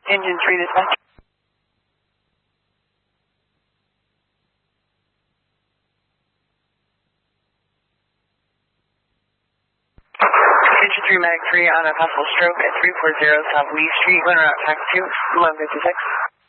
Engine 3 dispatch. Engine 3 Mag 3 on a possible stroke at 340 South Lee Street, winter out taxi 2, 1156.